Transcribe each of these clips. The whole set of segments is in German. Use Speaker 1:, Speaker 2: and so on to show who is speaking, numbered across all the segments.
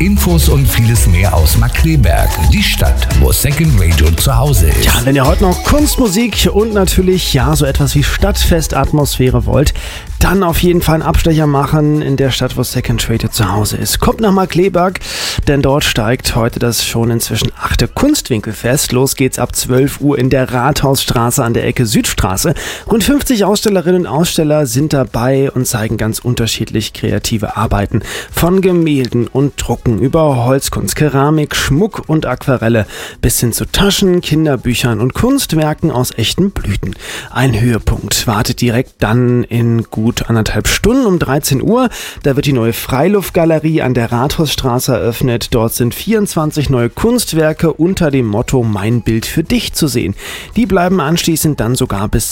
Speaker 1: Infos und vieles mehr aus Markkleeberg, die Stadt, wo Second Radio zu Hause ist.
Speaker 2: Ja, wenn ihr heute noch Kunstmusik und natürlich so etwas wie Stadtfestatmosphäre wollt, dann auf jeden Fall einen Abstecher machen in der Stadt, wo Second Radio zu Hause ist. Kommt nach Markkleeberg, denn dort steigt heute das schon inzwischen 8. Kunstwinkelfest. Los geht's ab 12 Uhr in der Rathausstraße an der Ecke Südstraße. Rund 50 Ausstellerinnen und Aussteller sind dabei und zeigen ganz unterschiedlich kreative Arbeiten. Von Gemälden und Drucken über Holzkunst, Keramik, Schmuck und Aquarelle bis hin zu Taschen, Kinderbüchern und Kunstwerken aus echten Blüten. Ein Höhepunkt wartet direkt dann in gut 1,5 Stunden um 13 Uhr. Da wird die neue Freiluftgalerie an der Rathausstraße eröffnet. Dort sind 24 neue Kunstwerke unter dem Motto Mein Bild für dich zu sehen. Die bleiben anschließend dann sogar bis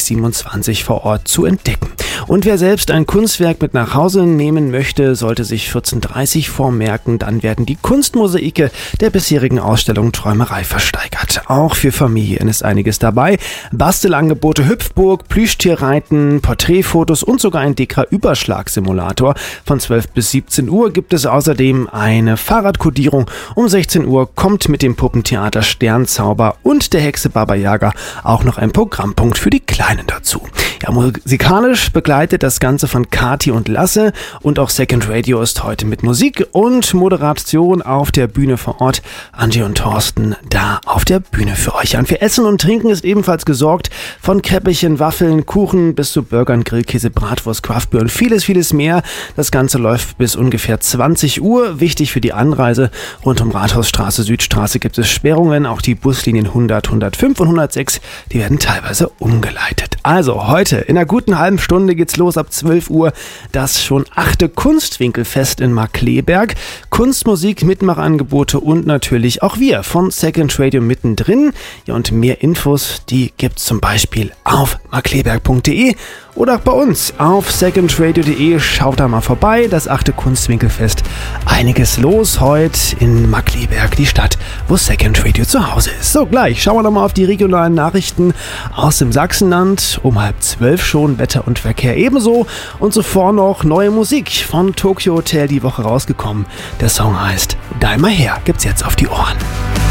Speaker 2: 2027 vor Ort zu entdecken. Und wer selbst ein Kunstwerk mit nach Hause nehmen möchte, sollte sich 14:30 vormerken. Dann werden die Kunstmosaike der bisherigen Ausstellung Träumerei versteigert. Auch für Familien ist einiges dabei. Bastelangebote, Hüpfburg, Plüschtierreiten, Porträtfotos und sogar ein Dekra-Überschlagsimulator. Von 12 bis 17 Uhr gibt es außerdem eine Fahrradkodierung. Um 16 Uhr kommt mit dem Puppentheater Sternzauber und der Hexe Baba Yaga auch noch ein Programmpunkt für die Kleinen dazu. Ja, musikalisch begleitet das Ganze von Kati und Lasse und auch Second Radio ist heute mit Musik und Moderation auf der Bühne vor Ort. Angie und Thorsten da auf der Bühne für euch. Und für Essen und Trinken ist ebenfalls gesorgt, von Käppchen, Waffeln, Kuchen bis zu Burgern, Grillkäse, Bratwurst, Craftbier und vieles mehr. Das Ganze läuft bis ungefähr 20 Uhr. Wichtig für die Anreise: rund um Rathausstraße, Südstraße gibt es Sperrungen. Auch die Buslinien 100, 105 und 106, die werden teilweise umgeleitet. Also heute in einer guten halben Stunde geht's los ab 12 Uhr. Das schon 8. Kunstwinkelfest in Markkleeberg. Kunstmusik, Mitmachangebote und natürlich auch wir von Second Radio mittendrin. Ja, und mehr Infos, die gibt's zum Beispiel auf markkleeberg.de oder auch bei uns auf secondradio.de. Schaut da mal vorbei, das 8. Kunstwinkelfest. Einiges los heute in Markkleeberg, die Stadt, wo Second Radio zu Hause ist. So, gleich schauen wir noch mal auf die regionalen Nachrichten aus dem Sachsenland. Um 11:30 schon Wetter und Verkehr ebenso. Und zuvor noch neue Musik von Tokyo Hotel die Woche rausgekommen. Der Song heißt Dai mal her, gibt's jetzt auf die Ohren.